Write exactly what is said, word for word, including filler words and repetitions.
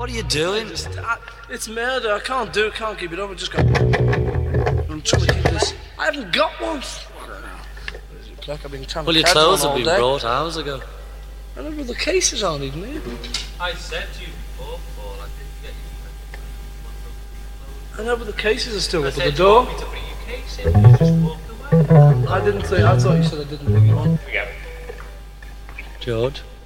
What are you doing? Just, I, it's murder. I can't do it. Can't keep it up. I just got. I'm trying to keep this. I haven't got one. Like I've been trying Well, to your catch clothes one have all been day. brought hours ago. I don't know the cases aren't even here. I said to you before, Paul, I didn't get you. I know, but the cases are still I up at said, the "Do you door. want me to bring your case in?" You just walked away. I didn't think. I thought you said I didn't bring you one. Forget it. George?